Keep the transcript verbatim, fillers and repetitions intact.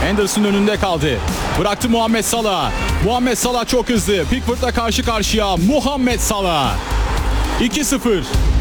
Henderson önünde kaldı. Bıraktı Muhammed Salah. Muhammed Salah çok hızlı. Pickford'la karşı karşıya. Muhammed Salah. iki sıfır.